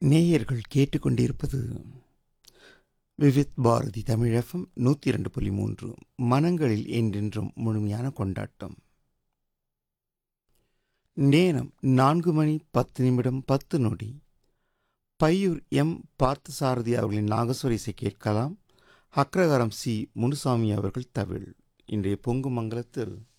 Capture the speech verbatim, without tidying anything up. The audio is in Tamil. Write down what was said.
நேயர்கள் கேட்டுக்கொண்டிருப்பது விவித் பாரதி தமிழ் எஃப்எம் நூற்றி இரண்டு புள்ளி மூன்று மனங்களில் என்றென்றும் முழுமையான கொண்டாட்டம். நேரம் நான்கு மணி பத்து நிமிடம் பத்து நொடி. பையூர் எம் பார்த்தசாரதி அவர்களின் நாகஸ்வர இசை கேட்கலாம். அக்ரகாரம் சி முனுசாமி அவர்கள் தவில். இன்றைய பொங்கு மங்கலத்தில்